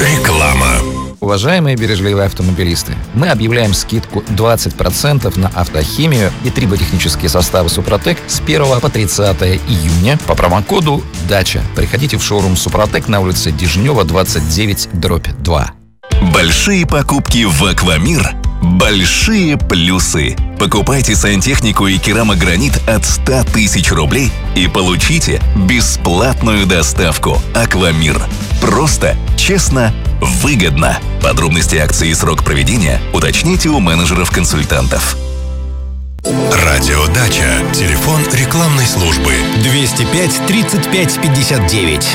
Реклама. Уважаемые бережливые автомобилисты, мы объявляем скидку 20% на автохимию и триботехнические составы «Супротек» с 1 по 30 июня по промокоду «Дача». Приходите в шоурум «Супротек» на улице Дежнева, 29/2. Большие покупки в «Аквамир». Большие плюсы. Покупайте сантехнику и керамогранит от 100 тысяч рублей и получите бесплатную доставку. «Аквамир». Просто, честно, выгодно. Подробности акции и срок проведения уточните у менеджеров-консультантов. Радио «Дача». Телефон рекламной службы 205 35 59.